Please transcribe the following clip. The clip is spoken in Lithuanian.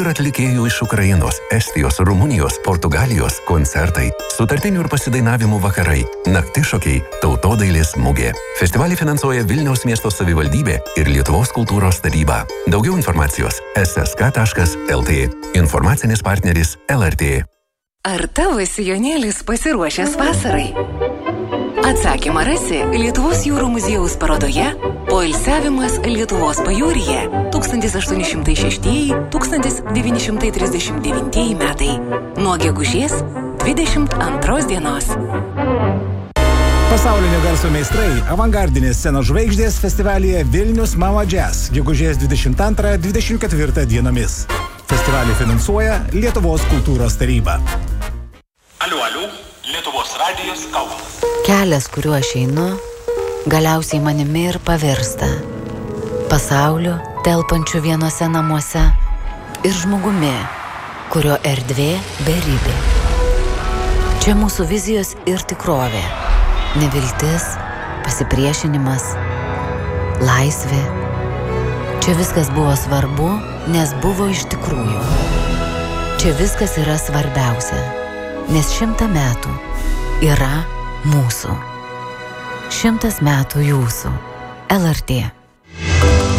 ir atlikėjų iš Ukrainos, Estijos, Rumunijos, Portugalijos koncertai, sutartinių ir pasidainavimų vakarai, naktišokiai, tautodailės mugė. Festivalį finansuoja Vilniaus miesto savivaldybė ir Lietuvos kultūros taryba. Daugiau informacijos ssk.lt. Informacinis partneris LRT. Ar tavo sijonėlis pasiruošęs vasarai? Atsakymą rasi Lietuvos jūrų muziejaus parodoje Poilsiavimas Lietuvos pajūryje 1806–1939 metai nuo gegužės 22 dienos. Pasaulinio garso meistrai avangardinės scenos žvaigždės festivalyje Vilnius Mama Jazz gegužės 22–24 dienomis. Festivalį finansuoja Lietuvos kultūros taryba. Aliu, Lietuvos radijas Kaunas. Kelias, kuriuo aš einu, galiausiai manimi ir pavirsta. Pasauliu, telpančiu vienose namuose ir žmogumi, kurio erdvė beribė. Čia mūsų vizijos ir tikrovė. Neviltis, pasipriešinimas, laisvė. Čia viskas buvo svarbu, nes buvo iš tikrųjų. Čia viskas yra svarbiausia, nes 100 metų yra mūsų. 100 metų jūsų. LRT.